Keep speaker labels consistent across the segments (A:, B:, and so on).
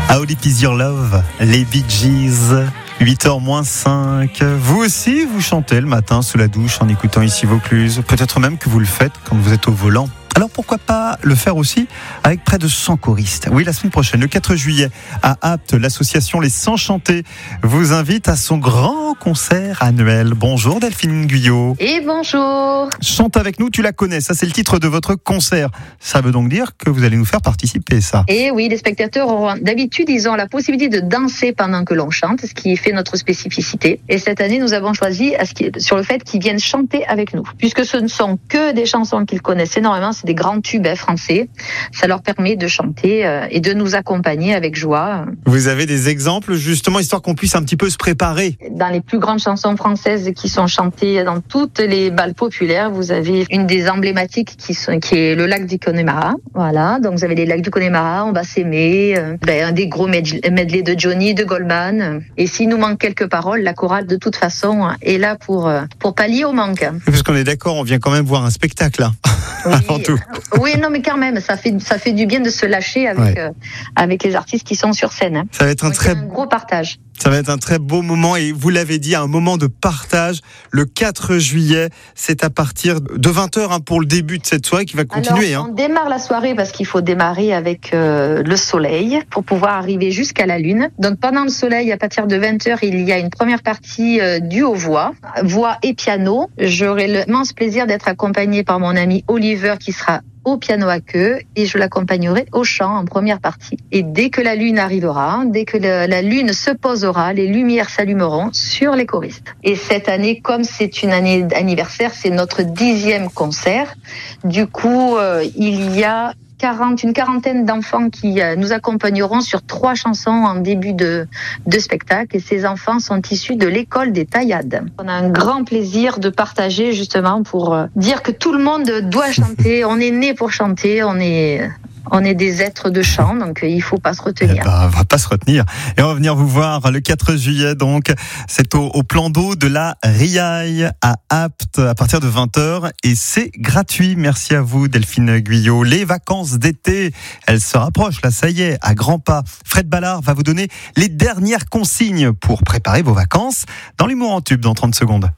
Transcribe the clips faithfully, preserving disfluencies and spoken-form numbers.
A: How Deep Is Your Love, les Bee Gees, huit heures moins cinq. Vous aussi, vous chantez le matin sous la douche en écoutant Ici Vaucluse. Peut-être même que vous le faites quand vous êtes au volant. Alors pourquoi pas le faire aussi avec près de cent choristes. Oui, la semaine prochaine, le quatre juillet, à Apt, l'association Les cent Chantés vous invite à son grand concert annuel. Bonjour Delphine Guyot.
B: Et bonjour.
A: Chante avec nous, tu la connais, ça c'est le titre de votre concert. Ça veut donc dire que vous allez nous faire participer, ça.
B: Et oui, les spectateurs auront d'habitude, ils ont la possibilité de danser pendant que l'on chante, ce qui fait notre spécificité. Et cette année, nous avons choisi sur le fait qu'ils viennent chanter avec nous. Puisque ce ne sont que des chansons qu'ils connaissent énormément, c'est des grands tubes hein, français. Ça leur permet de chanter euh, et de nous accompagner avec joie.
A: Vous avez des exemples, justement, histoire qu'on puisse un petit peu se préparer?
B: Dans les plus grandes chansons françaises qui sont chantées dans toutes les balles populaires, vous avez une des emblématiques qui, sont, qui est le lac du Connemara. Voilà, donc vous avez les lacs du Connemara, On va s'aimer, euh, ben, un des gros medley de Johnny, de Goldman. Et s'il nous manque quelques paroles, la chorale, de toute façon, est là pour, pour pallier au manque.
A: Parce qu'on est d'accord, on vient quand même voir un spectacle, là.
B: Oui,
A: avant tout.
B: Oui, non, mais quand même, ça fait, ça fait du bien de se lâcher avec, ouais. euh, avec les artistes qui sont sur scène. Hein.
A: Ça va être un
B: donc,
A: très
B: un gros partage.
A: Ça va être un très beau moment et vous l'avez dit, un moment de partage. Le quatre juillet, c'est à partir de vingt heures hein, pour le début de cette soirée qui va continuer.
B: Alors,
A: hein.
B: On démarre la soirée parce qu'il faut démarrer avec euh, le soleil pour pouvoir arriver jusqu'à la lune. Donc pendant le soleil, à partir de vingt heures, il y a une première partie euh, du haut-voix, voix et piano. J'aurai l'immense plaisir d'être accompagnée par mon ami Oliver qui sera au piano à queue et je l'accompagnerai au chant en première partie. Et dès que la lune arrivera, dès que le, la lune se posera, les lumières s'allumeront sur les choristes. Et cette année, comme c'est une année d'anniversaire, c'est notre dixième concert. Du coup, euh, il y a quarante, une quarantaine d'enfants qui euh, nous accompagneront sur trois chansons en début de, de spectacle. Et ces enfants sont issus de l'école des Taillades. On a un grand plaisir de partager justement pour euh, dire que tout le monde doit chanter. On est né pour chanter, on est... On est des êtres de chant, donc il faut pas se retenir.
A: Eh ben, on va pas se retenir. Et on va venir vous voir le quatre juillet, donc. C'est au, au plan d'eau de la Riaille à Apt à partir de vingt heures et c'est gratuit. Merci à vous, Delphine Guyot. Les vacances d'été, elles se rapprochent, là, ça y est, à grands pas. Fred Ballard va vous donner les dernières consignes pour préparer vos vacances dans l'humour en tube dans trente secondes.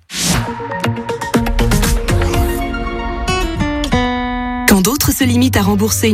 C: Quand d'autres se limitent à rembourser